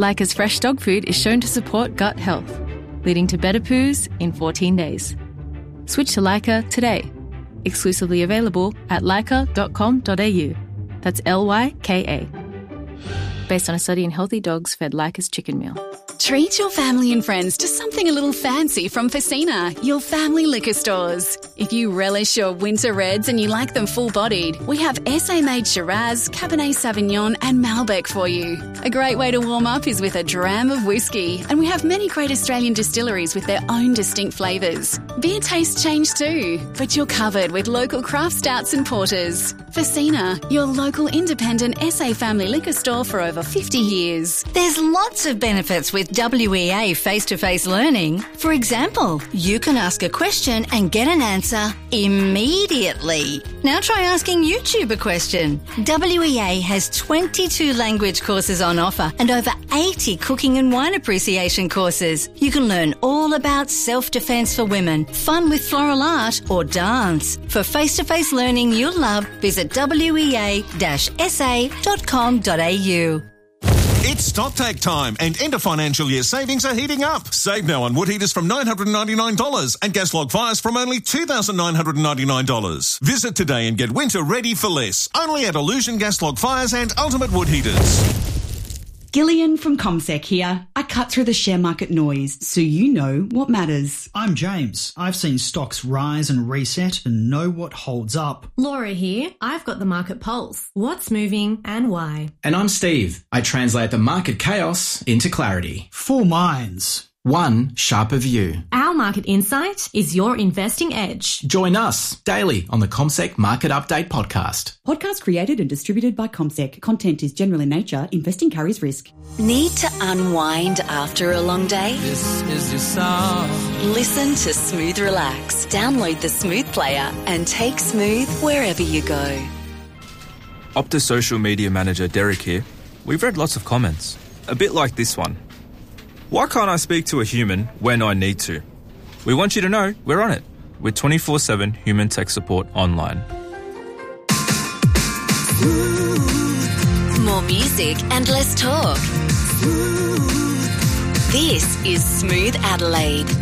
Leica's fresh dog food is shown to support gut health, leading to better poos in 14 days. Switch to Leica today. Exclusively available at leica.com.au. That's Lyka. Based on a study in healthy dogs fed Leica's chicken meal. Treat your family and friends to something a little fancy from Facina, your family liquor stores. If you relish your winter reds and you like them full-bodied, we have SA-made Shiraz, Cabernet Sauvignon and Malbec for you. A great way to warm up is with a dram of whiskey, and we have many great Australian distilleries with their own distinct flavours. Beer tastes change too, but you're covered with local craft stouts and porters. Facina, your local independent SA family liquor store for over 50 years. There's lots of benefits with WEA face-to-face learning. For example, you can ask a question and get an answer immediately. Now try asking YouTube a question. WEA has 22 language courses on offer and over 80 cooking and wine appreciation courses. You can learn all about self-defense for women, fun with floral art or dance. For face-to-face learning you'll love, visit wea-sa.com.au. It's stock take time and end of financial year savings are heating up. Save now on wood heaters from $999 and gas log fires from only $2,999. Visit today and get winter ready for less. Only at Illusion Gas Log Fires and Ultimate Wood Heaters. Gillian from ComSec here. I cut through the share market noise so you know what matters. I'm James. I've seen stocks rise and reset and know what holds up. Laura here. I've got the market pulse. What's moving and why? And I'm Steve. I translate the market chaos into clarity. 4 minds. One sharper view. Our market insight is your investing edge. Join us daily on the ComSec Market Update podcast. Podcast created and distributed by ComSec. Content is general in nature. Investing carries risk. Need to unwind after a long day? This is your song. Listen to Smooth Relax. Download the Smooth player and take Smooth wherever you go. Optus social media manager Derek here. We've read lots of comments, a bit like this one. Why can't I speak to a human when I need to? We want you to know we're on it with 24/7 human tech support online. More music and less talk. This is Smooth Adelaide.